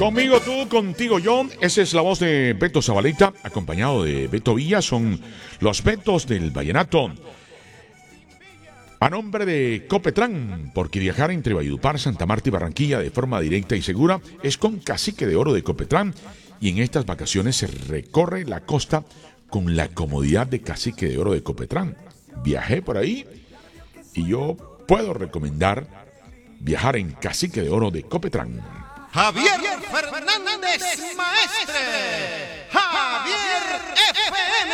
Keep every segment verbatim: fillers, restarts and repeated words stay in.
Conmigo tú, contigo yo. Esa es la voz de Beto Zabaleta, acompañado de Beto Villa. Son los Betos del Vallenato. A nombre de Copetran, porque viajar entre Valledupar, Santa Marta y Barranquilla de forma directa y segura es con Cacique de Oro de Copetran. Y en estas vacaciones se recorre la costa con la comodidad de Cacique de Oro de Copetran. Viajé por ahí y yo puedo recomendar viajar en Cacique de Oro de Copetran. Javier Fernández Maestre, Javier F M,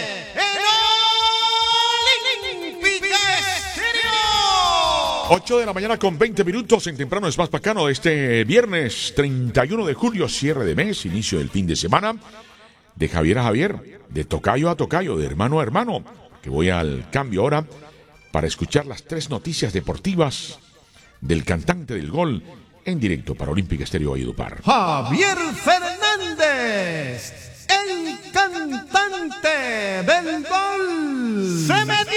en Olímpica Estéreo. ocho de la mañana con veinte minutos en Temprano es más bacano. Este viernes treinta y uno de julio, cierre de mes, inicio del fin de semana. De Javier a Javier, de tocayo a tocayo, de hermano a hermano. Que voy al cambio ahora para escuchar las tres noticias deportivas del cantante del gol en directo para Olímpica Estéreo Valledupar. Javier Fernández, el cantante del gol. ¡Se metió!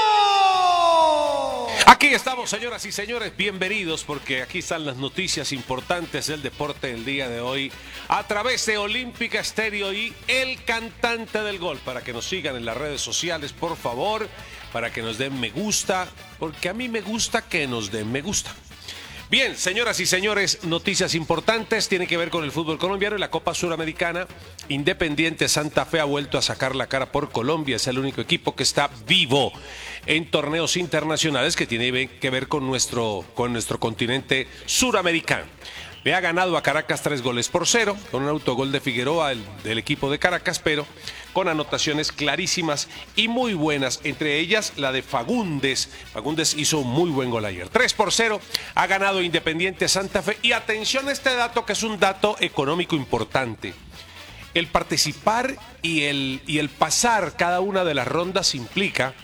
Aquí estamos, señoras y señores, bienvenidos porque aquí están las noticias importantes del deporte del día de hoy a través de Olímpica Estéreo y el cantante del gol. Para que nos sigan en las redes sociales, por favor, para que nos den me gusta, porque a mí me gusta que nos den me gusta. Bien, señoras y señores, noticias importantes tienen que ver con el fútbol colombiano y la Copa Suramericana. Independiente Santa Fe ha vuelto a sacar la cara por Colombia, es el único equipo que está vivo en torneos internacionales que tiene que ver con nuestro, con nuestro continente suramericano. Le ha ganado a Caracas tres goles por cero, con un autogol de Figueroa el, del equipo de Caracas, pero con anotaciones clarísimas y muy buenas, entre ellas la de Fagundes. Fagundes hizo un muy buen gol ayer. tres por cero ha ganado Independiente Santa Fe. Y atención a este dato, que es un dato económico importante. El participar y el, y el pasar cada una de las rondas implica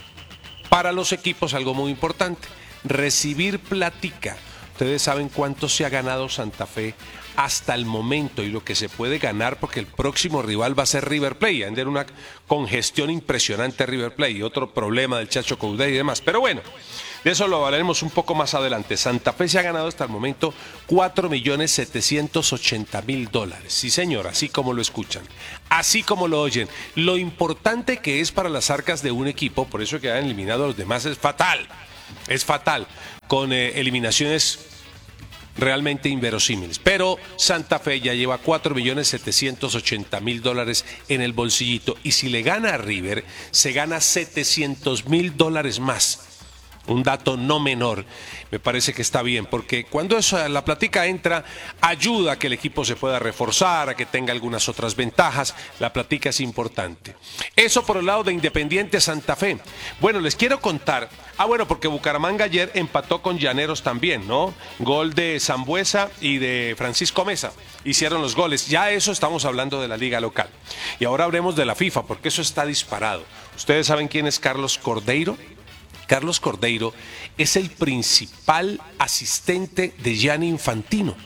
para los equipos algo muy importante: recibir platica. Ustedes saben cuánto se ha ganado Santa Fe hasta el momento y lo que se puede ganar, porque el próximo rival va a ser River Plate. Hay una congestión impresionante River Plate y otro problema del Chacho Coudet y demás. Pero bueno, de eso lo hablaremos un poco más adelante. Santa Fe se ha ganado hasta el momento cuatro millones setecientos ochenta mil dólares. Sí, señor, así como lo escuchan, así como lo oyen. Lo importante que es para las arcas de un equipo, por eso que han eliminado a los demás, es fatal. Es fatal, con eh, eliminaciones realmente inverosímiles. Pero Santa Fe ya lleva cuatro millones setecientos ochenta mil dólares en el bolsillito. Y si le gana a River, se gana setecientos mil dólares más. Un dato no menor. Me parece que está bien, porque cuando eso, la plática entra, ayuda a que el equipo se pueda reforzar, a que tenga algunas otras ventajas. La plática es importante. Eso por el lado de Independiente Santa Fe. Bueno, les quiero contar. Ah, bueno, porque Bucaramanga ayer empató con Llaneros también, ¿no? Gol de Sambuesa y de Francisco Mesa. Hicieron los goles. Ya eso estamos hablando de la liga local. Y ahora hablemos de la FIFA, porque eso está disparado. ¿Ustedes saben quién es Carlos Cordeiro? Carlos Cordeiro es el principal asistente de Gianni Infantino.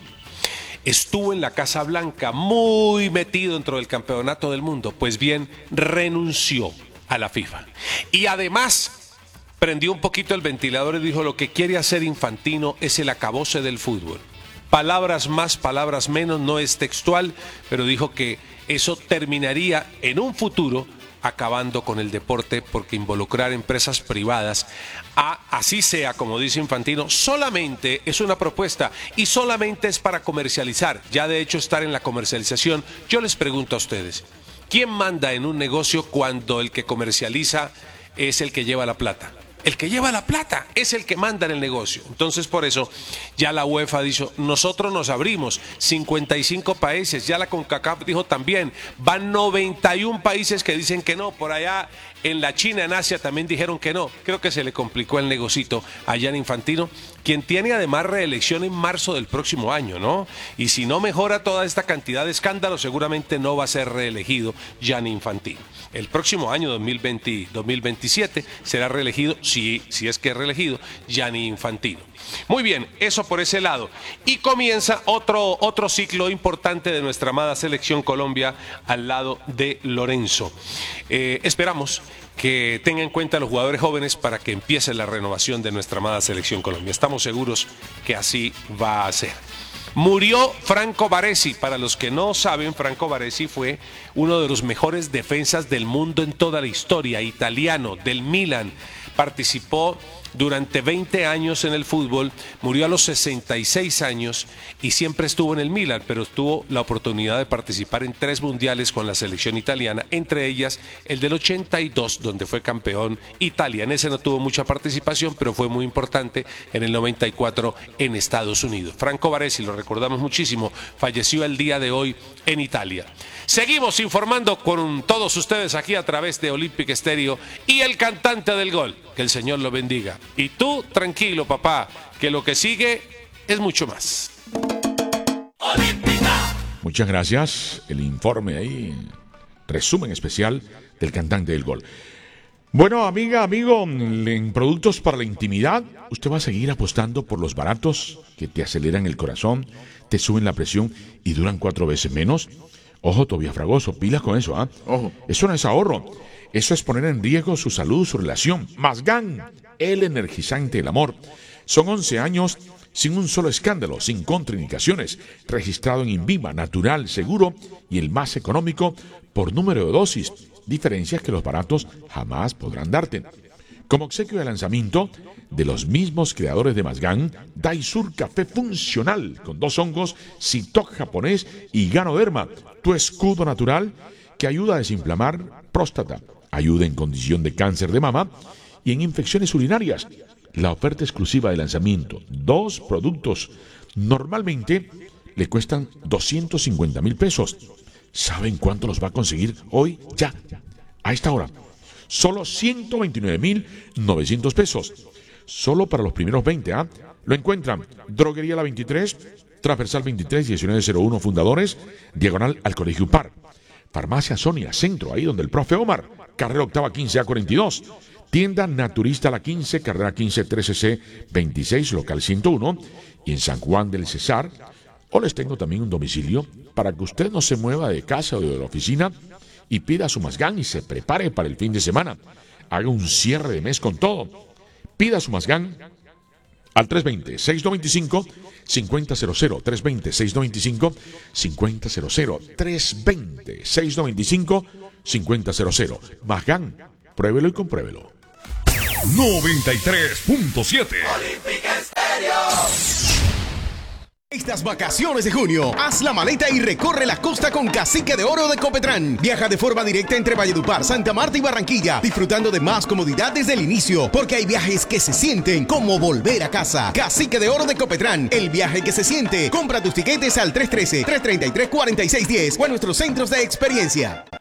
Estuvo en la Casa Blanca muy metido dentro del campeonato del mundo. Pues bien, renunció a la FIFA. Y además prendió un poquito el ventilador y dijo: lo que quiere hacer Infantino es el acabose del fútbol. Palabras más, palabras menos, no es textual, pero dijo que eso terminaría en un futuro acabando con el deporte, porque involucrar empresas privadas, a, así sea como dice Infantino, solamente es una propuesta y solamente es para comercializar. Ya de hecho estar en la comercialización. Yo les pregunto a ustedes, ¿quién manda en un negocio cuando el que comercializa es el que lleva la plata? El que lleva la plata es el que manda en el negocio. Entonces, por eso ya la UEFA dijo: nosotros nos abrimos. cincuenta y cinco países, ya la CONCACAF dijo también. Van noventa y un países que dicen que no. Por allá en la China, en Asia también dijeron que no. Creo que se le complicó el negocito a Gianni Infantino, quien tiene además reelección en marzo del próximo año, ¿no? Y si no mejora toda esta cantidad de escándalos, seguramente no va a ser reelegido Gianni Infantino. El próximo año dos mil veinte, dos mil veintisiete será reelegido, si, si es que es reelegido, Gianni Infantino. Muy bien, eso por ese lado. Y comienza otro, otro ciclo importante de nuestra amada selección Colombia al lado de Lorenzo. Eh, esperamos que tenga en cuenta a los jugadores jóvenes para que empiece la renovación de nuestra amada selección Colombia. Estamos seguros que así va a ser. Murió Franco Baresi. Para los que no saben, Franco Baresi fue uno de los mejores defensas del mundo en toda la historia, italiano, del Milan. Participó durante veinte años en el fútbol, murió a los sesenta y seis años y siempre estuvo en el Milan, pero tuvo la oportunidad de participar en tres mundiales con la selección italiana, entre ellas el del ochenta y dos, donde fue campeón Italia. En ese no tuvo mucha participación, pero fue muy importante en el noventa y cuatro en Estados Unidos. Franco Baresi, lo recordamos muchísimo, falleció el día de hoy en Italia. Seguimos informando con todos ustedes aquí a través de Olympic Stereo y el cantante del gol. Que el Señor lo bendiga. Y tú, tranquilo, papá, que lo que sigue es mucho más. Olímpica. Muchas gracias. El informe ahí, resumen especial del cantante del gol. Bueno, amiga, amigo, en productos para la intimidad, usted va a seguir apostando por los baratos que te aceleran el corazón, te suben la presión y duran cuatro veces menos. Ojo, Tobias Fragoso, pilas con eso, ¿ah? ¿eh? Ojo. Eso no es ahorro. Eso es poner en riesgo su salud, su relación. Mazgán, el energizante del amor. Son once años sin un solo escándalo, sin contraindicaciones. Registrado en INVIMA, natural, seguro y el más económico por número de dosis. Diferencias que los baratos jamás podrán darte. Como obsequio de lanzamiento de los mismos creadores de Mazgán, Daisur Café Funcional, con dos hongos, Citok japonés y Ganoderma, tu escudo natural que ayuda a desinflamar próstata, ayuda en condición de cáncer de mama y en infecciones urinarias. La oferta exclusiva de lanzamiento, dos productos, normalmente le cuestan doscientos cincuenta mil pesos. ¿Saben cuánto los va a conseguir hoy? Ya, a esta hora. Solo ciento veintinueve mil novecientos pesos. Solo para los primeros veinte, ¿ah? ¿eh? Lo encuentran Droguería La veintitrés, Transversal veintitrés, diecinueve cero uno Fundadores, diagonal al Colegio Par. Farmacia Sonia, centro, ahí donde el profe Omar, carrera octava quince A cuarenta y dos. Tienda Naturista La quince, carrera quince trece C veintiséis, local ciento uno. Y en San Juan del Cesar. O les tengo también un domicilio para que usted no se mueva de casa o de la oficina y pida su Mazgán y se prepare para el fin de semana. Haga un cierre de mes con todo. Pida su Mazgán al tres dos cero, seis dos cinco, cinco cero cero cero. tres dos cero, seis dos cinco, cinco cero cero cero. tres dos cero, seis dos cinco, cinco cero cero. Mazgán, pruébelo y compruébelo. noventa y tres punto siete Olímpica Estéreo. Estas vacaciones de junio, haz la maleta y recorre la costa con Cacique de Oro de Copetrán. Viaja de forma directa entre Valledupar, Santa Marta y Barranquilla, disfrutando de más comodidad desde el inicio, porque hay viajes que se sienten como volver a casa. Cacique de Oro de Copetrán, el viaje que se siente. Compra tus tiquetes al tres uno tres, tres tres tres, cuatro seis uno cero o a nuestros centros de experiencia.